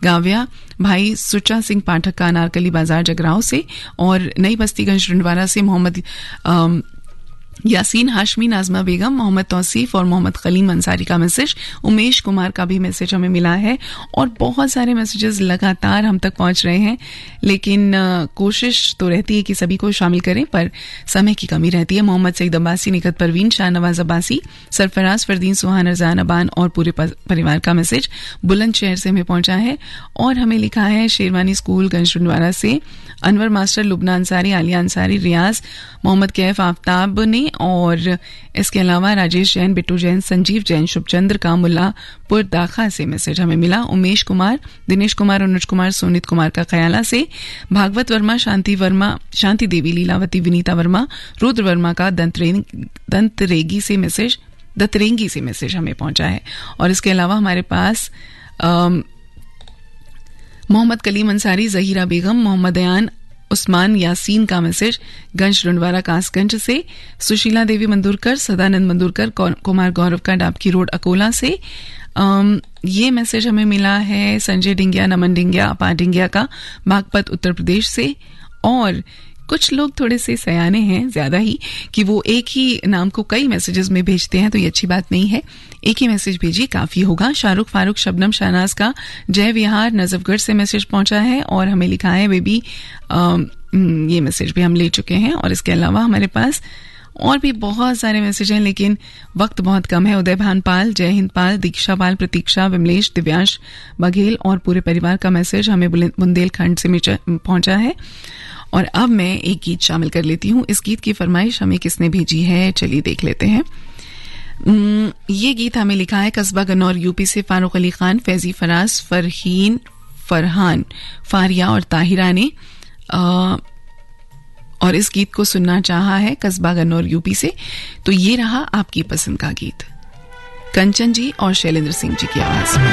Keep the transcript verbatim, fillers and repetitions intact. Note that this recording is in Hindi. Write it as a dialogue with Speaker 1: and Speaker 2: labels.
Speaker 1: गाविया भाई सुचा सिंह पाठक का अनारकली बाजार जगराव से, और नई बस्तीगंज रुंडवारा से मोहम्मद यासीन हाशमी, नाजमा बेगम, मोहम्मद तौसीफ और मोहम्मद खलीम अंसारी का मैसेज। उमेश कुमार का भी मैसेज हमें मिला है और बहुत सारे मैसेजेस लगातार हम तक पहुंच रहे हैं, लेकिन आ, कोशिश तो रहती है कि सभी को शामिल करें, पर समय की कमी रहती है। मोहम्मद सईद अब्बासी, निकत परवीन, शाहनवाज अब्बासी, सरफराज, फरदीन, सुहान, रजान अबान और पूरे परिवार का मैसेज बुलंदशहर से हमें पहुंचा है। और हमें लिखा है शेरवानी स्कूल गंजरुंडवारा से अनवर मास्टर, लुबना अंसारी, आलिया अंसारी, रियाज, मोहम्मद कैफ आफ्ताब ने, और इसके अलावा राजेश जैन, बिट्टू जैन, संजीव जैन, शुभचंद्र का मुल्लापुर दाखा से मैसेज हमें मिला। उमेश कुमार, दिनेश कुमार, अनुज कुमार, सोनित कुमार का खयाला से, भागवत वर्मा, शांति वर्मा, शांति देवी, लीलावती, विनीता वर्मा, रुद्र वर्मा का दंतरेगी से मैसेज दतरेंगी से मैसेज हमें पहुंचा है। और इसके अलावा हमारे पास मोहम्मद कलीम अंसारी, जहीरा बेगम, मोहम्मद अयान, उस्मान यासीन का मैसेज गंज रुंडवारा कासगंज से, सुशीला देवी मंदुरकर, सदानंद मंदुरकर, कुमार गौरव का डाबकी रोड अकोला से। आम, ये मैसेज हमें मिला है संजय डिंगिया, नमन डिंगिया, अपा डिंगिया का बागपत उत्तर प्रदेश से। और कुछ लोग थोड़े से सयाने हैं ज्यादा ही कि वो एक ही नाम को कई मैसेजेस में भेजते हैं, तो ये अच्छी बात नहीं है, एक ही मैसेज भेजिए काफी होगा। शाहरुख फारूक, शबनम शाहनाज का जय विहार नजफगढ़ से मैसेज पहुंचा है और हमें लिखा है बेबी, ये मैसेज भी हम ले चुके हैं। और इसके अलावा हमारे पास और भी बहुत सारे मैसेज हैं, लेकिन वक्त बहुत कम है। उदय भान पाल, जय हिंद पाल, दीक्षा पाल, प्रतीक्षा, विमलेश, दिव्यांश बघेल और पूरे परिवार का मैसेज हमें बुंदेलखंड से पहुंचा है। और अब मैं एक गीत शामिल कर लेती हूँ। इस गीत की फरमाइश हमें किसने भेजी है, चलिए देख लेते हैं। ये गीत हमें लिखा है कस्बा गन्नौर यूपी से फारूक अली खान, फैजी, फराज, फरहीन, फरहान, फारिया और ताहिरा ने, आ, और इस गीत को सुनना चाहा है कस्बा गन्नौर यूपी से। तो ये रहा आपकी पसंद का गीत, कंचन जी और शैलेंद्र सिंह जी की आवाज में।